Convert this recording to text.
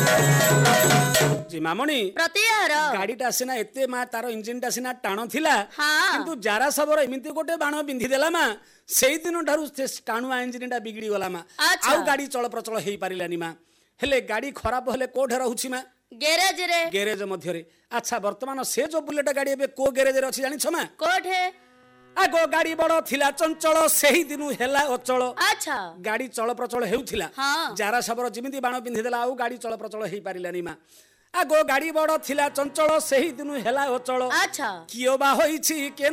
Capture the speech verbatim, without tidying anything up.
ଜିମାମଣି ପ୍ରତିହାର ଗାଡିଟା ସିନା ଏତେ ମା ତାର ଇଞ୍ଜିନଟା ସିନା ଟାଣ ଥିଲା ହଁ। କିନ୍ତୁ ଜାରା ସବର ଏମିତି ଗୋଟେ ବାଣ ବିନ୍ଧି ଦେଲା ମା ସେଇ ଦିନ ଠାରୁ ଟାଣୁଆ ଇଞ୍ଜିନଟା ବିଗିଡି ଗଲା ମା ଆଚ୍ଛା। ଆଉ ଗାଡି ଚଳପ୍ରଚଳ ହେଇ ପାରିଲାନି ମା ହେଲେ ଗାଡି ଖରାପ ହେଲେ କୋଉଠି ରହୁଛି ମା ଗ୍ୟାରେଜରେ ଗ୍ୟାରେଜ ମଧ୍ୟରେ ଆଚ୍ଛା ବର୍ତ୍ତମାନ ସେ ଯୋଉ ବୁଲେଟ ଗାଡି ଏବେ କୋ ଗ୍ୟାରେଜରେ ଅଛି ଜାଣିଛ ମା କୋଠେ ଆଗ ଗାଡି ବଡ ଥିଲା ଚଞ୍ଚଳ ସେହି ଦିନୁ ହେଲା ଅଚଳ ଆଚ୍ଛା ଗାଡି ଚଳପ୍ରଚଳ ହେଉଥିଲା ହଁ। ଜାରା ସବର ଯେମିତି ବାଣ ପିନ୍ଧିଦେଲା ଆଉ ଗାଡି ଚଳପ୍ରଚଳ ହେଇପାରିଲାନି ମା ଆଗ ଗାଡି ବଡ ଥିଲା ଚଞ୍ଚଳ ସେହି ଦିନୁ ହେଲା ଅଚଳ ଆଚ୍ଛା କିଏ ବା ହୋଇଛି